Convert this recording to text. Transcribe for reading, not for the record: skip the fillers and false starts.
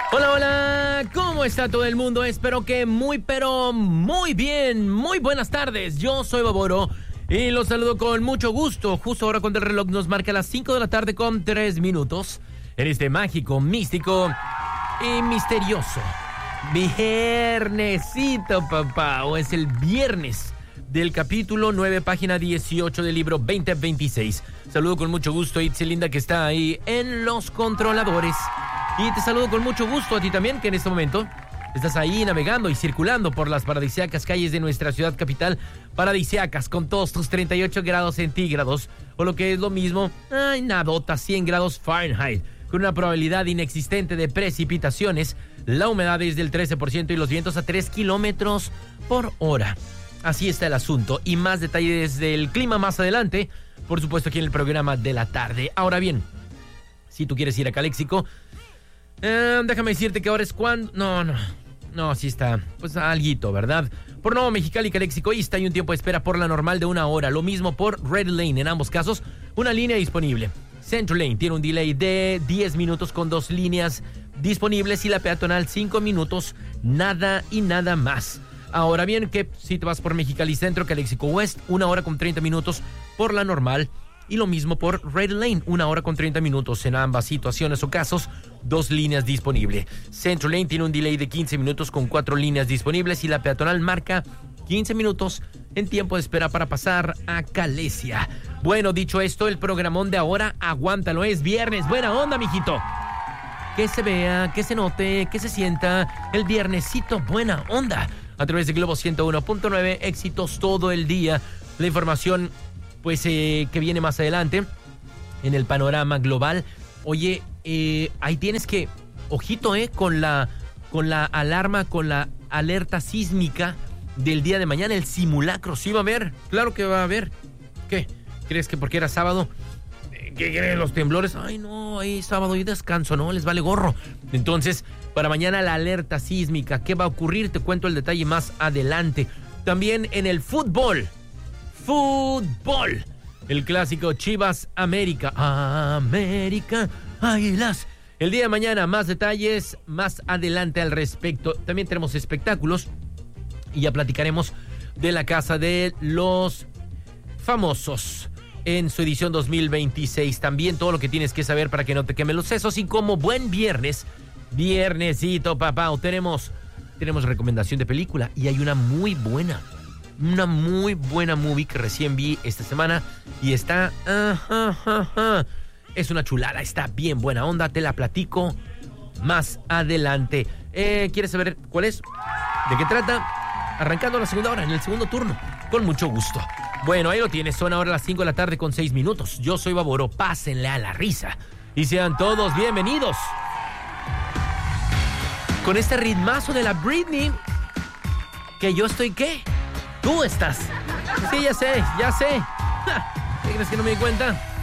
Hola, hola, ¿cómo está todo el mundo? Espero que pero muy bien, muy buenas tardes. Yo soy Baboro y los saludo con mucho gusto. Justo ahora cuando el reloj nos marca las 5 de la tarde con 3 minutos. En este mágico, místico y misterioso viernesito, papá. O es el viernes del capítulo 9, página 18 del libro 2026. Saludo con mucho gusto a Itzelinda, que está ahí en los controladores. Y te saludo con mucho gusto a ti también, que en este momento estás ahí navegando y circulando por las paradisíacas calles de nuestra ciudad capital. Paradisíacas con todos tus 38 grados centígrados, o lo que es lo mismo, nadota, 100 grados Fahrenheit, con una probabilidad inexistente de precipitaciones. La humedad es del 13% y los vientos a 3 kilómetros por hora. Así está el asunto, y más detalles del clima más adelante, por supuesto, aquí en el programa de la tarde. Ahora bien, si tú quieres ir a Caléxico, déjame decirte que ahora es cuando... No, sí está, pues alguito, ¿verdad? Por Nuevo Mexicali, Caléxico East hay un tiempo de espera por la normal de 1 hora. Lo mismo por Red Lane, en ambos casos, una línea disponible. Central Lane tiene un delay de 10 minutos con 2 líneas disponibles, y la peatonal 5 minutos, nada y nada más. Ahora bien, que si te vas por Mexicali Centro, Caléxico West, 1 hora con 30 minutos por la normal. Y lo mismo por Red Lane, 1 hora con 30 minutos. En ambas situaciones o casos, 2 líneas disponibles. Central Lane tiene un delay de 15 minutos con 4 líneas disponibles, y la peatonal marca 15 minutos en tiempo de espera para pasar a Calesia. Bueno, dicho esto, el programón de ahora, aguántalo, es viernes. Buena onda, mijito. Que se vea, que se note, que se sienta el viernesito, buena onda. A través de Globo 101.9, éxitos todo el día. La información, pues, que viene más adelante en el panorama global. Oye, ahí tienes que, ojito, con la alarma, con la alerta sísmica del día de mañana, el simulacro. ¿Sí va a haber? Claro que va a haber. ¿Qué? ¿Crees que porque era sábado? ¿Qué creen los temblores? Ay, no, ahí sábado y descanso, no, les vale gorro. Entonces, para mañana la alerta sísmica. ¿Qué va a ocurrir? Te cuento el detalle más adelante. También en el fútbol, el clásico Chivas América, Águilas. El día de mañana, más detalles más adelante al respecto. También tenemos espectáculos y ya platicaremos de la Casa de los Famosos en su edición 2026. También todo lo que tienes que saber para que no te quemen los sesos. Y como buen viernesito, papá, tenemos recomendación de película, y hay una muy buena movie que recién vi esta semana y está es una chulada, está bien buena onda. Te la platico más adelante. ¿Quieres saber cuál es? ¿De qué trata? Arrancando la segunda hora, en el segundo turno, con mucho gusto. Bueno, ahí lo tienes, son ahora las 5 de la tarde con 6 minutos. Yo soy Baboro, pásenle a la risa y sean todos bienvenidos con este ritmazo de la Britney. Que yo estoy, ¿qué? Tú estás. Sí, ya sé. ¿Qué crees que no me di cuenta?